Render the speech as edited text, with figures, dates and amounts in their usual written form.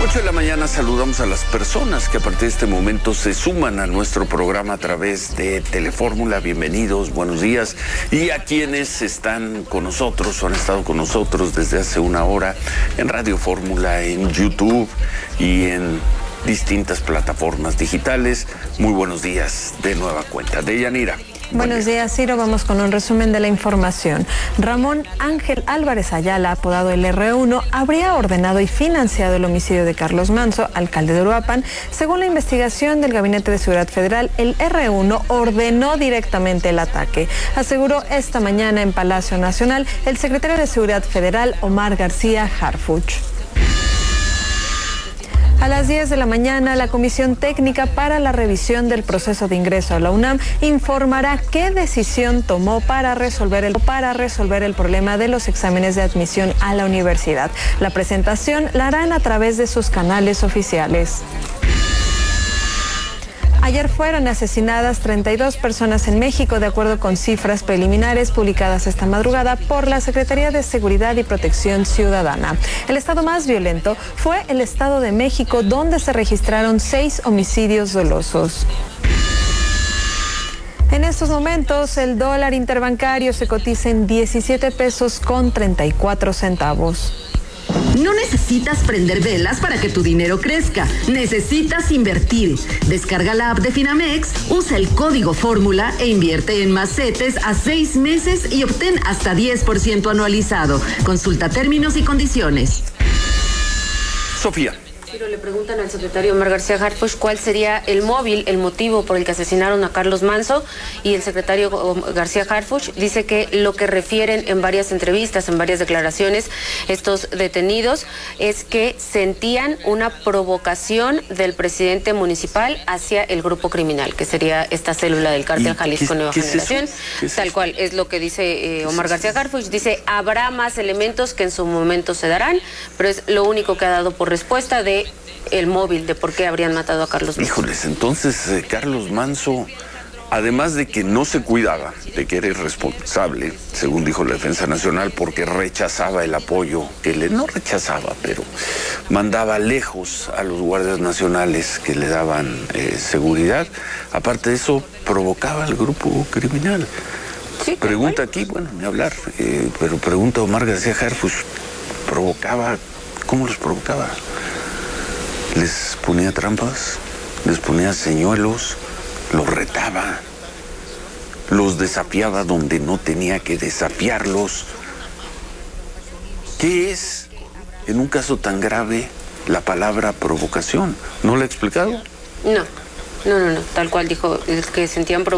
8 de la mañana saludamos a las personas que a partir de este momento se suman a nuestro programa a través de Telefórmula. Bienvenidos, buenos días. Y a quienes están con nosotros o han estado con nosotros desde hace una hora en Radio Fórmula, en YouTube y en distintas plataformas digitales. Muy buenos días de nueva cuenta. Deyanira. Buenos días, Ciro. Vamos con un resumen de la información. Ramón Ángel Álvarez Ayala, apodado el R1, habría ordenado y financiado el homicidio de Carlos Manzo, alcalde de Uruapan. Según la investigación del Gabinete de Seguridad Federal, el R1 ordenó directamente el ataque. Aseguró esta mañana en Palacio Nacional el secretario de Seguridad Federal, Omar García Harfuch. A las 10 de la mañana, la Comisión Técnica para la Revisión del Proceso de Ingreso a la UNAM informará qué decisión tomó para resolver el problema de los exámenes de admisión a la universidad. La presentación la harán a través de sus canales oficiales. Ayer fueron asesinadas 32 personas en México, de acuerdo con cifras preliminares publicadas esta madrugada por la Secretaría de Seguridad y Protección Ciudadana. El estado más violento fue el Estado de México, donde se registraron 6 homicidios dolosos. En estos momentos, el dólar interbancario se cotiza en 17 pesos con 34 centavos. No necesitas prender velas para que tu dinero crezca. Necesitas invertir. Descarga la app de Finamex, usa el código Fórmula e invierte en más CETES a 6 meses y obtén hasta 10% anualizado. Consulta términos y condiciones. Sofía. Le preguntan al secretario Omar García Harfuch cuál sería el motivo por el que asesinaron a Carlos Manzo, y el secretario García Harfuch dice que lo que refieren en varias entrevistas, en varias declaraciones, estos detenidos, es que sentían una provocación del presidente municipal hacia el grupo criminal, que sería esta célula del cártel Jalisco Nueva Generación. Tal cual es lo que dice Omar García Harfuch. Dice, habrá más elementos que en su momento se darán, pero es lo único que ha dado por respuesta de el móvil de por qué habrían matado a Carlos Manzo. Híjoles, entonces Carlos Manzo, además de que no se cuidaba, de que era irresponsable, según dijo la Defensa Nacional, porque rechazaba el apoyo, no rechazaba, pero mandaba lejos a los guardias nacionales que le daban seguridad. Aparte de eso, provocaba al grupo criminal. Sí, pregunta aquí, bueno, ni hablar, pero pregunta Omar García Harfuch, ¿cómo los provocaba? Les ponía trampas, les ponía señuelos, los retaba, los desafiaba donde no tenía que desafiarlos. ¿Qué es, en un caso tan grave, la palabra provocación? ¿No lo ha explicado? No, tal cual dijo, es que sentían provocación.